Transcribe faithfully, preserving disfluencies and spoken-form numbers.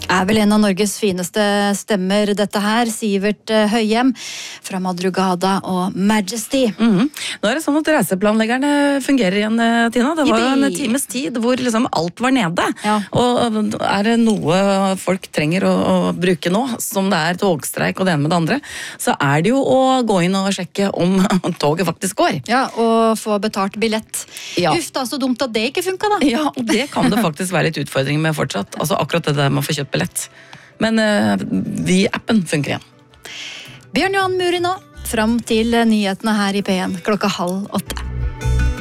Er vel en av Norges fineste stemmer dette her, Sivert Høyem fra Madrugada og Majesty. Mm-hmm. Nå er det sånn at reiseplanleggerne fungerer igjen, Tina. Det var jo en times tid hvor liksom alt var nede. Ja. Og er det noe folk trenger å, å bruke nå, som det er togstreik og det ene med det andre, så er det jo å gå inn og sjekke om toget faktisk går. Ja, og få betalt billett. Ja. Uff da, så dumt at det ikke funka da. Ja, og det kan det faktisk være litt utfordring med fortsatt. Altså akkurat det der med å få kjøpt billett. Men uh, vi-appen funker igjen. Bjørn Johan Muri nå, fram til nyhetene her i P en klokka halv åtte.